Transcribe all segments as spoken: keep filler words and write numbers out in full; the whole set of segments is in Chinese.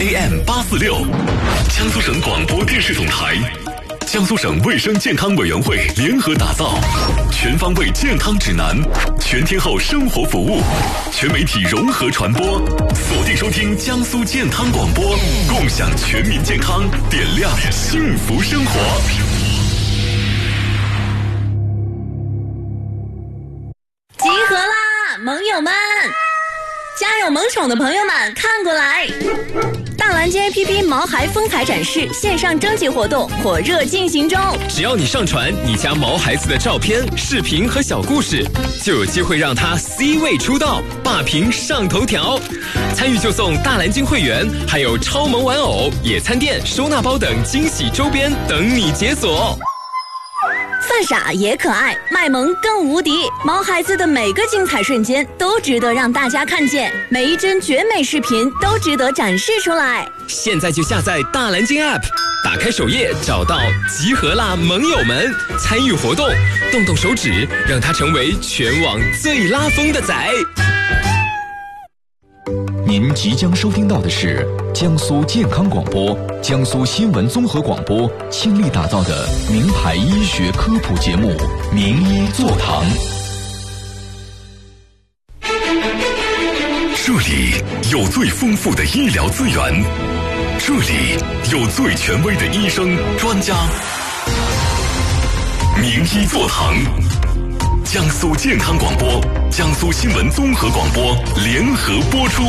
A M 八四六，江苏省广播电视总台，江苏省卫生健康委员会联合打造全方位健康指南，全天候生活服务，全媒体融合传播，锁定收听江苏健康广播，共享全民健康，点亮幸福生活。 集合啦，盟友们！家有萌宠的朋友们看过来，大蓝鲸 A P P 毛孩疯孩展示线上征集活动火热进行中， 只要你上传你家毛孩子的照片、视频和小故事，就有机会让他 C 位出道，霸屏上头条。参与就送大蓝鲸会员，还有超萌玩偶、野餐垫、收纳包等惊喜周边等你解锁。 犯傻也可爱，卖萌更无敌。毛孩子的每个精彩瞬间都值得让大家看见，每一帧绝美视频都值得展示出来。 现在就下载大蓝鲸 App， 打开首页找到集合啦盟友们，参与活动，动动手指，让他成为全网最拉风的仔。 您即将收听到的是江苏健康广播、江苏新闻综合广播倾力打造的名牌医学科普节目《名医座堂》。 这里有最丰富的医疗资源，这里有最权威的医生专家。名医座堂，江苏健康广播、江苏新闻综合广播联合播出。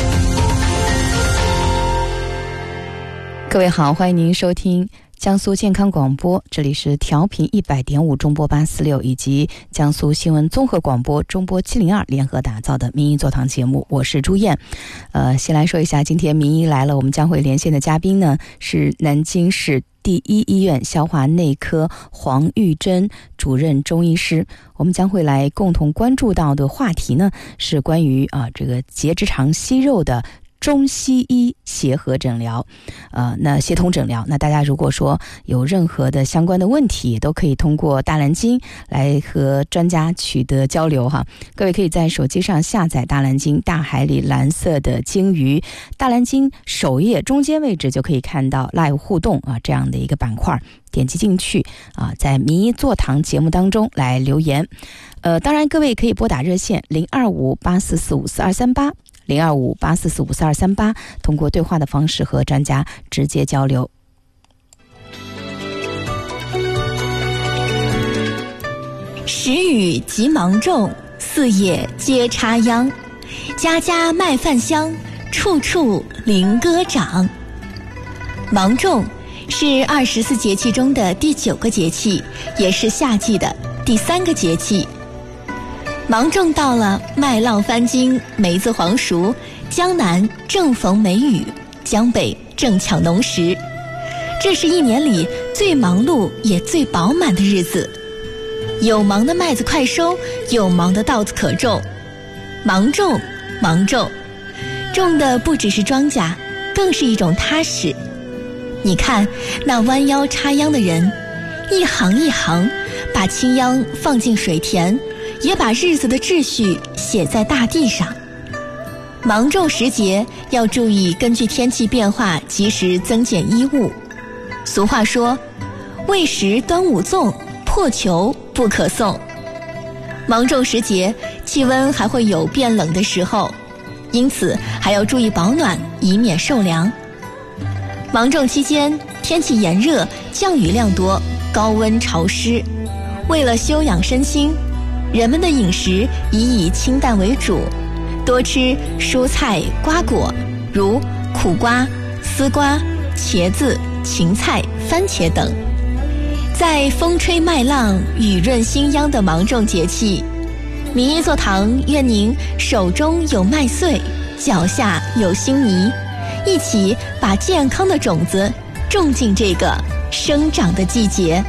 各位好，欢迎您收听江苏健康广播，这里是调频一百点五中波八四六以及江苏新闻综合广播中波七零二联合打造的名医座堂节目，我是朱燕。呃，先来说一下今天名医来了，我们将会连线的嘉宾呢是南京市第一医院消化内科黄玉珍主任中医师。我们将会来共同关注到的话题呢是关于啊这个结直肠息肉的中西医协和诊疗，呃，那协同诊疗，那大家如果说有任何的相关的问题，都可以通过大蓝鲸来和专家取得交流哈。各位可以在手机上下载大蓝鲸，大海里蓝色的鲸鱼，大蓝鲸首页中间位置就可以看到 Live 互动啊这样的一个板块，点击进去啊，在名医座堂节目当中来留言。呃，当然各位可以拨打热线零二五八四四五四二三八。零二五八四四五四二三八，通过对话的方式和专家直接交流。 时雨急芒种，四野皆插秧，家家麦饭香，处处菱歌长。芒种是二十四节气中的第九个节气，也是夏季的第三个节气。芒种到了，麦浪翻经，梅子黄熟，江南正逢梅雨，江北正抢农时。这是一年里最忙碌也最饱满的日子。有忙的麦子快收，有忙的稻子可种。芒种，芒种，种的不只是庄稼，更是一种踏实。你看那弯腰插秧的人，一行一行把青秧放进水田，也把日子的秩序写在大地上。芒种时节要注意根据天气变化及时增减衣物。俗话说，未识端午粽，破球不可送。芒种时节气温还会有变冷的时候，因此还要注意保暖，以免受凉。芒种期间天气炎热，降雨量多，高温潮湿，为了休养身心，人们的饮食宜以清淡为主，多吃蔬菜瓜果，如苦瓜、丝瓜、茄子、芹菜、番茄等。在风吹麦浪、雨润新秧的芒种节气，名医座堂愿您手中有麦穗，脚下有新泥，一起把健康的种子种进这个生长的季节。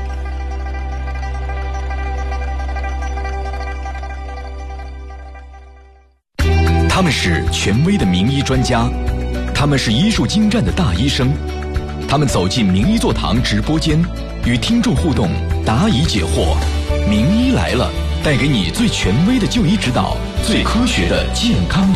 他们是权威的名医专家，他们是医术精湛的大医生，他们走进名医座堂直播间，与听众互动，答疑解惑。名医来了，带给你最权威的就医指导，最科学的健康